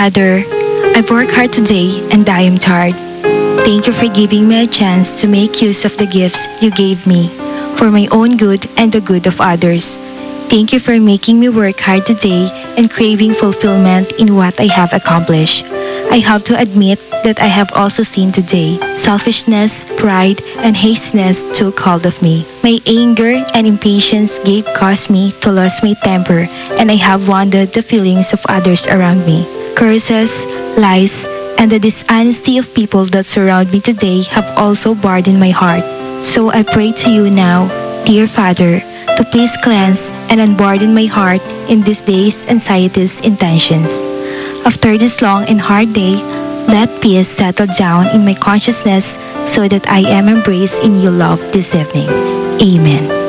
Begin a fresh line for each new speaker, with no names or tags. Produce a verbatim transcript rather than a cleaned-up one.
Father, I've worked hard today and I am tired. Thank you for giving me a chance to make use of the gifts you gave me for my own good and the good of others. Thank you for making me work hard today and craving fulfillment in what I have accomplished. I have to admit that I have also sinned today. Selfishness, pride, and hastiness took hold of me. My anger and impatience gave cause me to lose my temper, and I have wounded the feelings of others around me. Curses, lies, and the dishonesty of people that surround me today have also burdened my heart. So I pray to you now, dear Father, to please cleanse and unburden my heart in this day's anxieties intentions. After this long and hard day, let peace settle down in my consciousness so that I am embraced in your love this evening. Amen.